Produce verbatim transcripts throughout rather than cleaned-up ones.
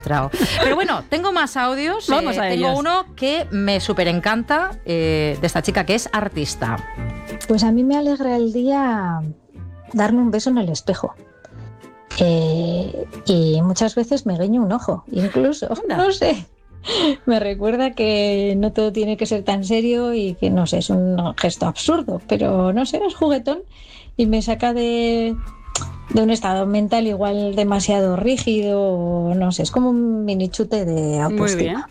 Pero bueno, tengo más audios. Vamos eh, a tengo ellos. uno que me súper encanta eh, de esta chica que es artista. Pues a mí me alegra el día darme un beso en el espejo. Eh, y muchas veces me guiño un ojo, incluso. Anda. No sé. Me recuerda que no todo tiene que ser tan serio y que, no sé, es un gesto absurdo, pero no sé, es juguetón y me saca de, de un estado mental igual demasiado rígido, o no sé, es como un mini chute de autoestima.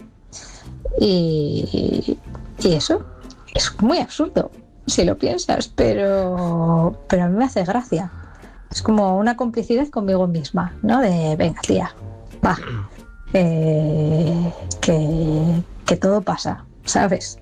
Y, y eso es muy absurdo si lo piensas, pero, pero a mí me hace gracia. Es como una complicidad conmigo misma, ¿no? De, venga, tía, va. Eh, que, que todo pasa, ¿sabes?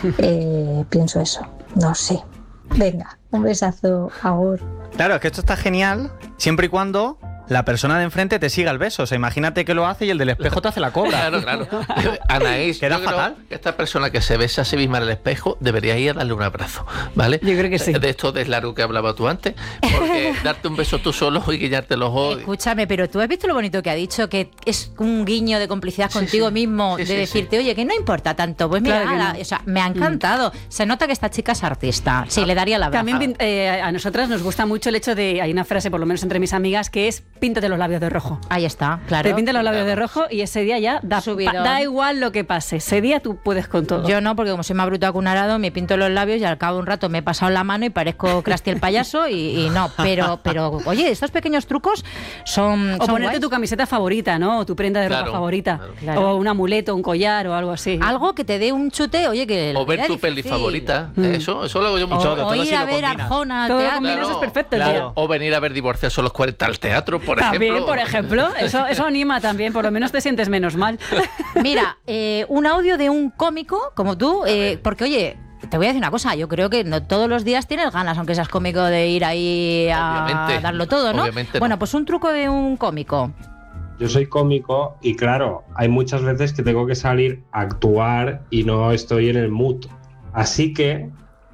Eh, pienso eso, no sé. Venga, un besazo, agur. Claro, es que esto está genial siempre y cuando la persona de enfrente te siga el beso. O sea, imagínate que lo hace y el del espejo te hace la cobra. Claro, claro. Anaís, Queda yo creo fatal. que esta persona que se besa a sí misma en el espejo debería ir a darle un abrazo, ¿vale? Yo creo que sí. De esto de Slaru que hablaba tú antes, porque darte un beso tú solo y guiñarte los ojos. Escúchame, pero tú has visto lo bonito que ha dicho, que es un guiño de complicidad Sí, contigo sí. mismo, Sí, de sí, decirte, oye, que no importa tanto. Pues mira, Claro que ala, no. o sea, me ha encantado. Se nota que esta chica es artista. Sí, le daría la abrazo. También pin- eh, a nosotras nos gusta mucho el hecho de, hay una frase por lo menos entre mis amigas que es píntate los labios de rojo. Ahí está, claro. Te pintas los labios de rojo y ese día ya da, Subidón. pa- da igual lo que pase. Ese día tú puedes con todo. Yo no, porque como soy más bruta que un arado, me pinto los labios y al cabo de un rato me he pasado la mano y parezco Krusty el payaso y, y no. Pero, pero, oye, estos pequeños trucos son, o son ponerte guays. tu camiseta favorita, ¿no? O tu prenda de ropa Claro, favorita. claro. Claro. O un amuleto, un collar o algo así. Algo que te dé un chute, oye, que... la O ver vida tu es peli difícil. favorita. Mm. Eso, eso lo hago yo O, mucho. Todo, o todo ir si a lo ver combinas. Arjona al Todo teatro. combinado, eso es perfecto. Claro. tío. O venir a ver Divorciados a los cuarenta al teatro, por También, ejemplo. por ejemplo. Eso, eso anima también. Por lo menos te sientes menos mal. Mira, eh, un audio de un cómico como tú, eh, porque oye, te voy a decir una cosa, yo creo que no todos los días tienes ganas, aunque seas cómico, de ir ahí a Obviamente, darlo todo, ¿no? obviamente no. Bueno, pues un truco de un cómico. Yo soy cómico y claro, hay muchas veces que tengo que salir a actuar y no estoy en el mood. Así que,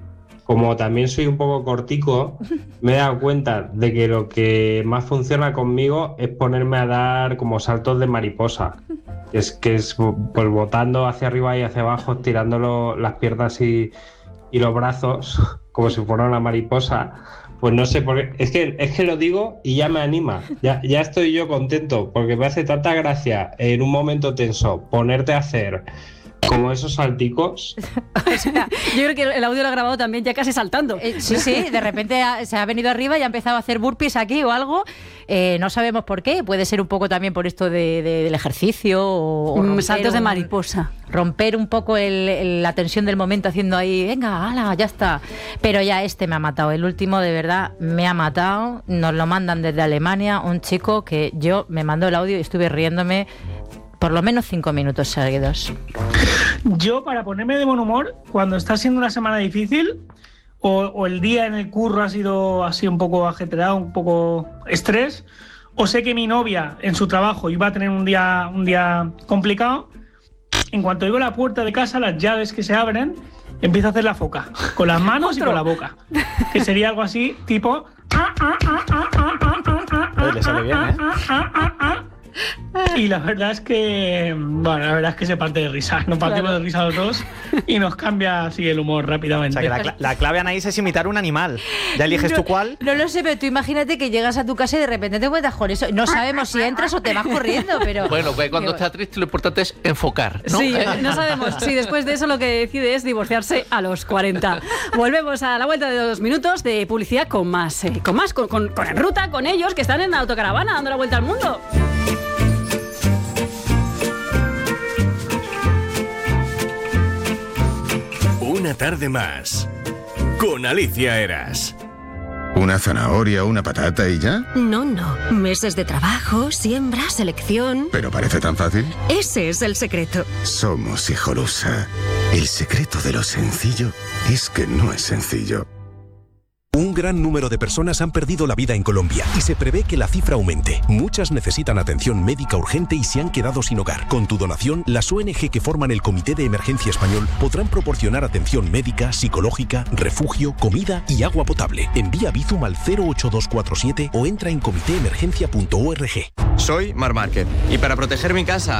como también soy un poco cortico, me he dado cuenta de que lo que más funciona conmigo es ponerme a dar como saltos de mariposa. Es que es pues botando hacia arriba y hacia abajo, tirando lo- las piernas y, y los brazos como si fuera una mariposa. Pues no sé, porque es que, es que lo digo y ya me anima. Ya, ya estoy yo contento, porque me hace tanta gracia en un momento tenso ponerte a hacer como esos salticos. O sea, yo creo que el audio lo ha grabado también ya casi saltando. Eh, sí, sí, de repente ha- se ha venido arriba y ha empezado a hacer burpees aquí o algo. Eh, no sabemos por qué. Puede ser un poco también por esto de, de- del ejercicio o, o Mm, romper saltos de un- mariposa. Romper un poco el- el- la tensión del momento haciendo ahí, venga, ala, ya está. Pero ya este me ha matado. El último, de verdad, me ha matado. Nos lo mandan desde Alemania. Un chico que yo me mandó el audio y estuve riéndome por lo menos cinco minutos seguidos. Yo, para ponerme de buen humor, cuando está siendo una semana difícil o, o el día en el curro ha sido así un poco ajetreado, un poco estrés, o sé que mi novia en su trabajo iba a tener un día, un día complicado, en cuanto oigo la puerta de casa, las llaves que se abren, empiezo a hacer la foca, con las manos y con la boca, que sería algo así, tipo... Oye, le sale bien, ¿eh? Y la verdad es que, bueno, la verdad es que se parte de risa. Nos partimos Claro. de risa los dos y nos cambia así el humor O rápidamente. sea, que la, cla- la clave, Anaís, es imitar un animal. Ya eliges tú cuál. No lo sé, pero tú imagínate que llegas a tu casa y de repente te encuentras con eso. No sabemos si entras o te vas corriendo, pero... Bueno, pues cuando que- está triste lo importante es enfocar, ¿no? Sí, ¿Eh? no sabemos si después de eso lo que decide es divorciarse a los cuarenta. Volvemos a la vuelta de dos minutos de publicidad con más, eh, con más, con, con, con En Ruta, con ellos que están en la autocaravana dando la vuelta al mundo. Una tarde más. Con Alicia Eras. ¿Una zanahoria, una patata y ya? No, no. Meses de trabajo, siembra, selección. ¿Pero parece tan fácil? Ese es el secreto. Somos Hijolusa. El secreto de lo sencillo es que no es sencillo. Un gran número de personas han perdido la vida en Colombia y se prevé que la cifra aumente. Muchas necesitan atención médica urgente y se han quedado sin hogar. Con tu donación, las O N G que forman el Comité de Emergencia Español podrán proporcionar atención médica, psicológica, refugio, comida y agua potable. Envía Bizum al cero ocho dos cuatro siete o entra en comité emergencia punto org. Soy Mar Márquez y para proteger mi casa